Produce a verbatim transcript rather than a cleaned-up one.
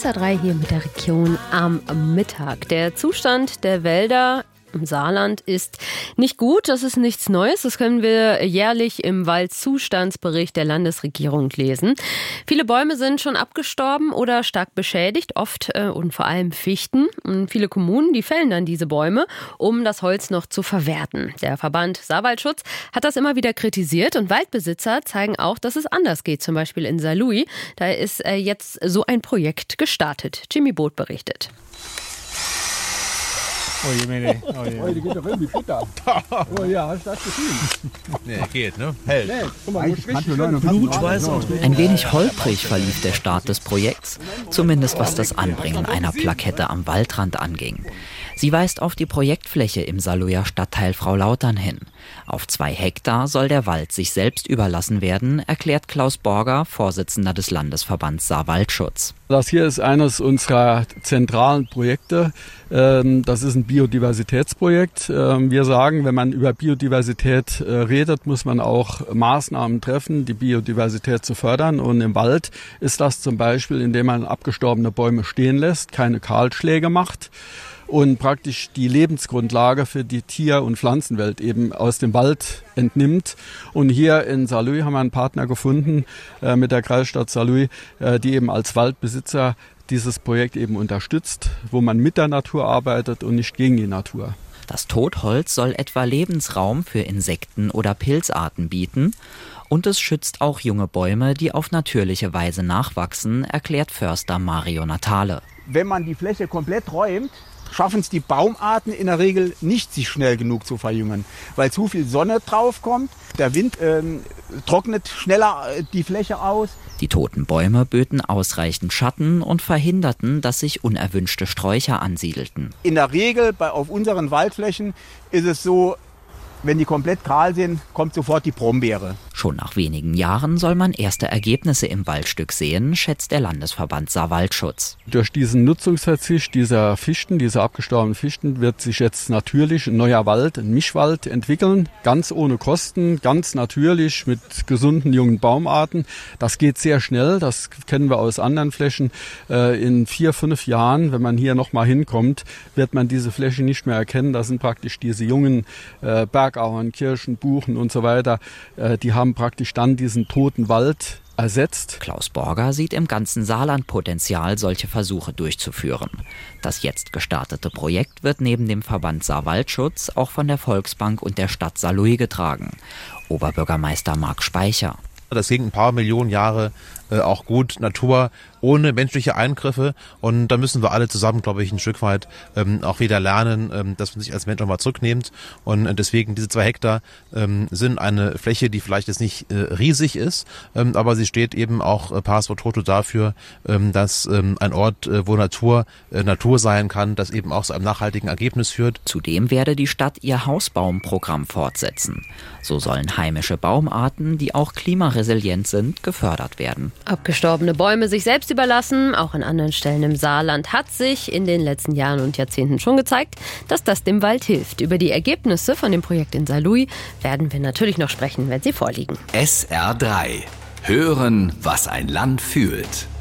S R drei hier mit der Region am Mittag. Der Zustand der Wälder im Saarland ist nicht gut, das ist nichts Neues. Das können wir jährlich im Waldzustandsbericht der Landesregierung lesen. Viele Bäume sind schon abgestorben oder stark beschädigt, oft äh, und vor allem Fichten. Und viele Kommunen, die fällen dann diese Bäume, um das Holz noch zu verwerten. Der Verband Saarwaldschutz hat das immer wieder kritisiert und Waldbesitzer zeigen auch, dass es anders geht. Zum Beispiel in Saarlouis, da ist äh, jetzt so ein Projekt gestartet. Jimmy Boot berichtet. Oh je, meine. Oh je. Oh, die geht doch irgendwie Futter. Oh ja, hast du das gesehen? Nee, geht, ne? Hält. Nee, guck mal, Blutschweiß. Ein wenig holprig verlief der Start des Projekts, zumindest was das Anbringen einer Plakette am Waldrand anging. Sie weist auf die Projektfläche im Saarlouier Stadtteil Frau Lautern hin. Auf zwei Hektar soll der Wald sich selbst überlassen werden, erklärt Klaus Borger, Vorsitzender des Landesverbands Saarwaldschutz. Das hier ist eines unserer zentralen Projekte. Das ist ein Biodiversitätsprojekt. Wir sagen, wenn man über Biodiversität redet, muss man auch Maßnahmen treffen, die Biodiversität zu fördern. Und im Wald ist das zum Beispiel, indem man abgestorbene Bäume stehen lässt, keine Kahlschläge macht und praktisch die Lebensgrundlage für die Tier- und Pflanzenwelt eben aus dem Wald entnimmt. Und hier in Saarlouis haben wir einen Partner gefunden äh, mit der Kreisstadt Saarlouis, äh, die eben als Waldbesitzer dieses Projekt eben unterstützt, wo man mit der Natur arbeitet und nicht gegen die Natur. Das Totholz soll etwa Lebensraum für Insekten oder Pilzarten bieten. Und es schützt auch junge Bäume, die auf natürliche Weise nachwachsen, erklärt Förster Mario Natale. Wenn man die Fläche komplett räumt, schaffen es die Baumarten in der Regel nicht, sich schnell genug zu verjüngen, weil zu viel Sonne drauf kommt. Der Wind ähm, trocknet schneller die Fläche aus. Die toten Bäume böten ausreichend Schatten und verhinderten, dass sich unerwünschte Sträucher ansiedelten. In der Regel bei, auf unseren Waldflächen ist es so, wenn die komplett kahl sind, kommt sofort die Brombeere. Schon nach wenigen Jahren soll man erste Ergebnisse im Waldstück sehen, schätzt der Landesverband Saarwaldschutz. Durch diesen Nutzungsverzicht dieser Fichten, dieser abgestorbenen Fichten, wird sich jetzt natürlich ein neuer Wald, ein Mischwald entwickeln. Ganz ohne Kosten, ganz natürlich mit gesunden jungen Baumarten. Das geht sehr schnell, das kennen wir aus anderen Flächen. In vier, fünf Jahren, wenn man hier nochmal hinkommt, wird man diese Fläche nicht mehr erkennen. Das sind praktisch diese jungen Berg Bergauern, Kirschen, Buchen und so weiter, äh, die haben praktisch dann diesen toten Wald ersetzt. Klaus Borger sieht im ganzen Saarland Potenzial, solche Versuche durchzuführen. Das jetzt gestartete Projekt wird neben dem Verband Saarwaldschutz auch von der Volksbank und der Stadt Saarlouis getragen. Oberbürgermeister Marc Speicher. Das ging ein paar Millionen Jahre äh, auch gut, Natur ohne menschliche Eingriffe. Und da müssen wir alle zusammen, glaube ich, ein Stück weit ähm, auch wieder lernen, ähm, dass man sich als Mensch auch mal zurücknimmt. Und äh, deswegen diese zwei Hektar ähm, sind eine Fläche, die vielleicht jetzt nicht äh, riesig ist, ähm, aber sie steht eben auch äh, pars pro toto dafür, ähm, dass ähm, ein Ort, äh, wo Natur äh, Natur sein kann, das eben auch zu einem nachhaltigen Ergebnis führt. Zudem werde die Stadt ihr Hausbaumprogramm fortsetzen. So sollen heimische Baumarten, die auch klimaresilient sind, gefördert werden. Abgestorbene Bäume sich selbst überlassen, auch an anderen Stellen im Saarland, hat sich in den letzten Jahren und Jahrzehnten schon gezeigt, dass das dem Wald hilft. Über die Ergebnisse von dem Projekt in Saarlouis werden wir natürlich noch sprechen, wenn sie vorliegen. S R drei. Hören, was ein Land fühlt.